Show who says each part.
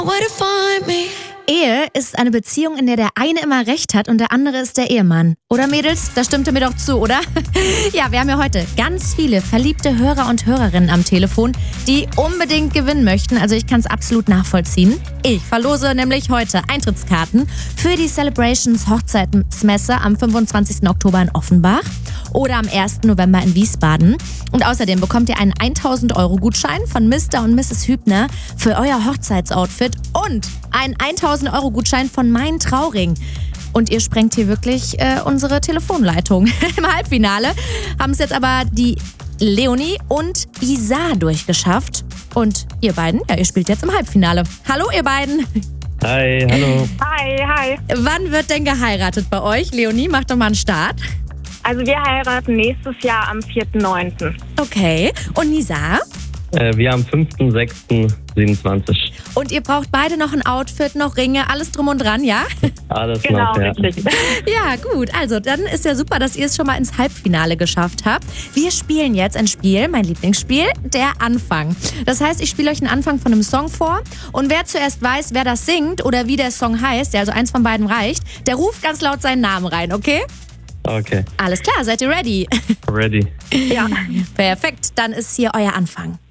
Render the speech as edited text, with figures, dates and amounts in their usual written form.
Speaker 1: Ehe ist eine Beziehung, in der der eine immer recht hat und der andere ist der Ehemann. Oder Mädels? Das stimmte mir doch zu, oder? Ja, wir haben ja heute ganz viele verliebte Hörer und Hörerinnen am Telefon, die unbedingt gewinnen möchten. Also ich kann es absolut nachvollziehen. Ich verlose nämlich heute Eintrittskarten für die Celebrations Hochzeitsmesse am 25. Oktober in Offenbach oder am 1. November in Wiesbaden. Und außerdem bekommt ihr einen 1.000 € Gutschein von Mr. und Mrs. Hübner für euer Hochzeitsoutfit und einen 1.000 € Gutschein von Mein Trauring. Und ihr sprengt hier wirklich unsere Telefonleitung. Im Halbfinale haben es jetzt aber die Leonie und Isa durchgeschafft. Und ihr beiden, ja, ihr spielt jetzt im Halbfinale. Hallo ihr beiden.
Speaker 2: Hi, hallo.
Speaker 3: Hi.
Speaker 1: Wann wird denn geheiratet bei euch? Leonie, mach doch mal einen Start.
Speaker 3: Also wir heiraten nächstes Jahr am 4.9.
Speaker 1: Okay. Und Nisa?
Speaker 2: Wir am 5.6.27.
Speaker 1: Und ihr braucht beide noch ein Outfit, noch Ringe, alles drum und dran, ja?
Speaker 2: Alles
Speaker 3: Genau,
Speaker 2: noch, ja.
Speaker 3: richtig.
Speaker 1: Ja, gut. Also, dann ist ja super, dass ihr es schon mal ins Halbfinale geschafft habt. Wir spielen jetzt ein Spiel, mein Lieblingsspiel, der Anfang. Das heißt, ich spiele euch einen Anfang von einem Song vor und wer zuerst weiß, wer das singt oder wie der Song heißt, ja, also eins von beiden reicht, der ruft ganz laut seinen Namen rein, okay?
Speaker 2: Okay,
Speaker 1: Alles klar, seid ihr ready?
Speaker 2: ready.
Speaker 3: Ja.
Speaker 1: Perfekt, dann ist hier euer Anfang.